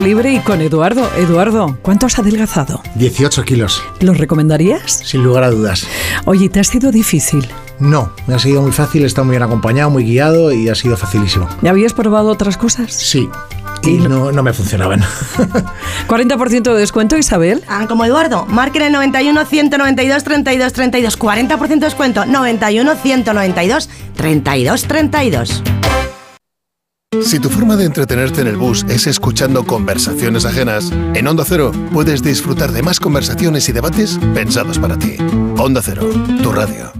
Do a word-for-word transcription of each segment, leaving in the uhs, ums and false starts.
Libre y con Eduardo. Eduardo, ¿cuánto has adelgazado? dieciocho kilos. ¿Lo recomendarías? Sin lugar a dudas. Oye, ¿te ha sido difícil? No, me ha sido muy fácil, he estado muy bien acompañado, muy guiado y ha sido facilísimo. ¿Ya habías probado otras cosas? Sí, y no, no me funcionaban. cuarenta por ciento de descuento, Isabel. Ah, como Eduardo, marquen el noventa y uno, ciento noventa y dos, treinta y dos, treinta y dos. cuarenta por ciento de descuento, noventa y uno, ciento noventa y dos, treinta y dos, treinta y dos. Si tu forma de entretenerte en el bus es escuchando conversaciones ajenas, en Onda Cero puedes disfrutar de más conversaciones y debates pensados para ti. Onda Cero, tu radio.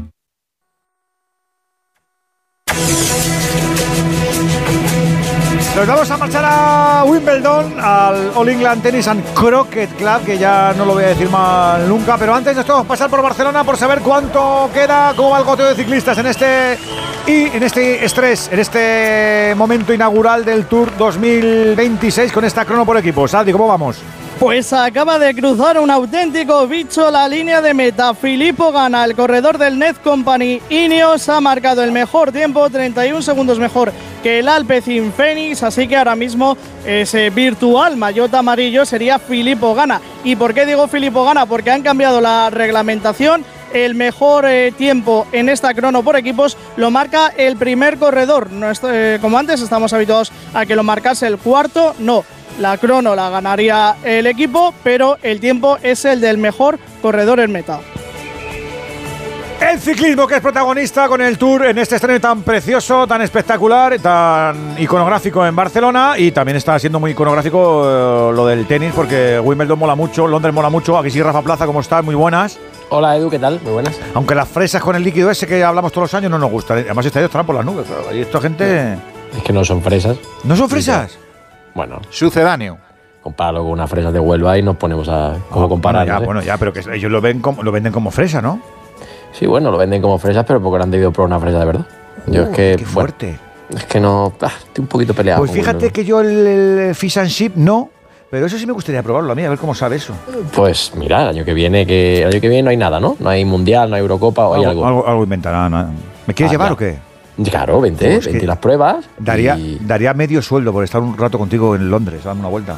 Nos vamos a marchar a Wimbledon, al All England Tennis and Croquet Club, que ya no lo voy a decir mal nunca, pero antes nos tenemos que pasar por Barcelona por saber cuánto queda, cómo va el goteo de ciclistas en este y en este estrés, en este momento inaugural del Tour dos mil veintiséis con esta crono por equipos. Aldi, ¿cómo vamos? Pues acaba de cruzar un auténtico bicho la línea de meta. Filippo Ganna, el corredor del Net Company Ineos, ha marcado el mejor tiempo, treinta y un segundos mejor que el Alpecin Fenix, así que ahora mismo ese virtual maillot amarillo sería Filippo Ganna. ¿Y por qué digo Filippo Ganna? Porque han cambiado la reglamentación. El mejor eh, tiempo en esta crono por equipos lo marca el primer corredor. No es, eh, como antes estamos habituados a que lo marcase el cuarto, no. La crono la ganaría el equipo, pero el tiempo es el del mejor corredor en meta. El ciclismo que es protagonista con el Tour en este estreno tan precioso, tan espectacular, tan iconográfico en Barcelona, y también está siendo muy iconográfico eh, lo del tenis, porque Wimbledon mola mucho, Londres mola mucho. Aquí sí, Rafa Plaza, ¿cómo estás? Muy buenas. Hola Edu, ¿qué tal? Muy buenas. Aunque las fresas con el líquido ese que hablamos todos los años no nos gustan. Además este año estarán por las nubes, claro. Y esta gente... Es que no son fresas. ¿No son fresas? Bueno, sucedáneo. Compáralo con unas fresas de Huelva y nos ponemos a cómo comparar. Bueno, ya, ¿eh? bueno, ya, pero que ellos lo ven como, lo venden como fresa, ¿no? Sí, bueno, lo venden como fresas, pero porque no han debido probar una fresa de verdad. Yo uh, es que qué fuerte. Bueno, es que no, ah, estoy un poquito peleado. Pues fíjate que yo el, el Fish and Chip no, pero eso sí me gustaría probarlo a mí, a ver cómo sabe eso. Pues mira, el año que viene que el año que viene no hay nada, ¿no? No hay mundial, no hay Eurocopa o hay algo. Algo, algo inventarán. ¿No? ¿Me quieres ah, llevar ya. o qué? Claro, vente, pues vente las pruebas. Daría, y... daría medio sueldo por estar un rato contigo en Londres, dando una vuelta.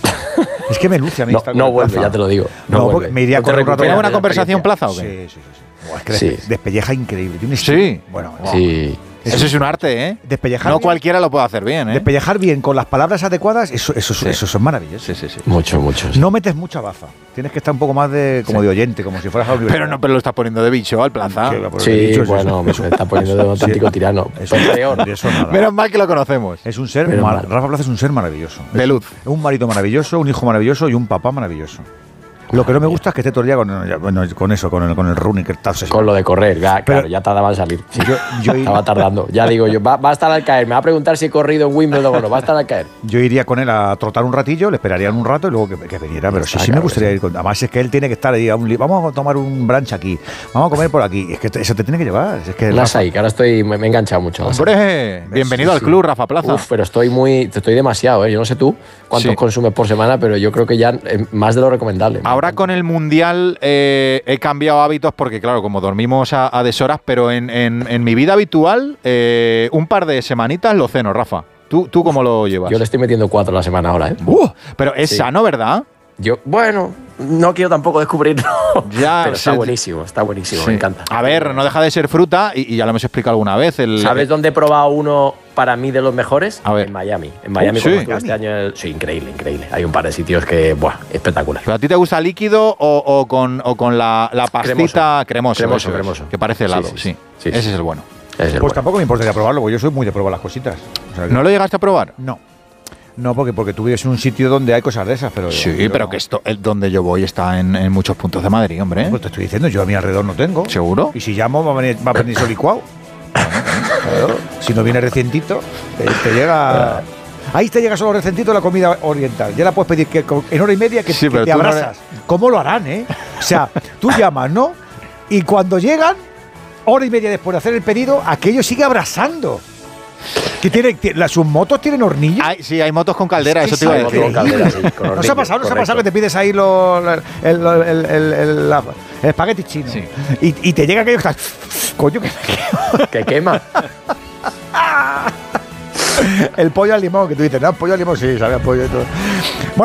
Es que me luce a mí no, estar No vuelve, ya te lo digo. No, no me iría a correr un rato. ¿Tiene buena conversación Plaza o qué? Sí, sí, sí. sí. Oh, es que sí. despelleja increíble. Tiene sí. Bueno, wow. sí. Eso es un arte, ¿eh? Despellejar no bien, cualquiera lo puede hacer bien, ¿eh? Despellejar bien con las palabras adecuadas, eso, eso, sí. eso, eso es maravilloso. Sí, sí, sí. Mucho, mucho. Sí. No metes mucha baza. Tienes que estar un poco más de como sí. de oyente, como si fueras a la universidad. Pero no, pero lo estás poniendo de bicho al Plaza. Sí, bicho, bueno, me está poniendo de un auténtico sí. tirano. Eso, peor. Eso nada. Menos mal que lo conocemos. Es un ser, mar, Rafa Plaza es un ser maravilloso. De luz. Es un marido maravilloso, un hijo maravilloso y un papá maravilloso. Lo que no me gusta es que esté todo el día con, bueno, con eso, con el, con el running que está obsesionado. Con lo de correr, ya, claro, ya tardaba en salir. Sí, yo, yo Estaba tardando. Ya digo yo, va, va a estar al caer. Me va a preguntar si he corrido en Wimbledon o no. Va a estar al caer. Yo iría con él a trotar un ratillo, le esperarían un rato y luego que, que viniera. Pero sí, sí me gustaría ir con. Además, es que él tiene que estar ahí. A un, vamos a tomar un brunch aquí. Vamos a comer por aquí. Es que te, eso te tiene que llevar. Es que Las ahí, que ahora estoy. Me, me he enganchado mucho. Hombre, bienvenido sí, al club, Rafa Plaza. Uf, pero estoy muy. Estoy demasiado, ¿eh? Yo no sé tú cuántos sí. consumes por semana, pero yo creo que ya eh, más de lo recomendable. Ahora con el Mundial. Eh, he cambiado hábitos porque, claro, como dormimos a, a deshoras, pero en, en, en mi vida habitual, eh, un par de semanitas lo ceno, Rafa. ¿Tú, ¿Tú cómo lo llevas? Yo le estoy metiendo cuatro a la semana ahora, ¿eh? Uh, pero es sí. sano, ¿verdad? Yo, bueno, no quiero tampoco descubrirlo. Ya, pero está sí. buenísimo, está buenísimo, sí. me encanta. A ver, no deja de ser fruta y, y ya lo hemos explicado alguna vez. El, ¿Sabes dónde he probado uno para mí de los mejores? A ver. En Miami. En Miami, uh, sí. como estuve este año. Sí, increíble, increíble. Hay un par de sitios que, buah, espectacular. ¿Pero a ti te gusta líquido o, o con, o con la, la pastita cremoso? Cremoso, cremoso. Que parece helado, sí. sí, sí. sí. Ese sí. es el bueno. Ese es el pues bueno. tampoco me importaría probarlo, porque yo soy muy de probar las cositas. O sea, que... ¿No lo llegaste a probar? No. No, porque, porque tú vives en un sitio donde hay cosas de esas, pero... Sí, yo, pero no. que esto, el, donde yo voy está en, en muchos puntos de Madrid, hombre. Pues te estoy diciendo, yo a mi alrededor no tengo. ¿Seguro? Y si llamo va a venir, va a venir eso licuado. Claro. Si no viene recientito, te, te llega... Ahí te llega solo recientito la comida oriental. Ya la puedes pedir que en hora y media que, sí, que te abrazas. No... ¿Cómo lo harán, eh? O sea, tú llamas, ¿no? Y cuando llegan, hora y media después de hacer el pedido, aquello sigue abrazando. ¿Qué tiene, tiene, ¿Sus motos tienen hornillos? Hay, sí, hay motos con caldera, es que eso te iba a decir. Con caldera, sí, con ¿No se ha pasado, ¿no se ha pasado que te pides ahí lo, el, el, el, el, el, el, la, el espagueti chino? Sí. Y, y te llega aquello que está... Coño, que, que quema. El pollo al limón, que tú dices, no, pollo al limón, sí, sabe a pollo y todo. Bueno,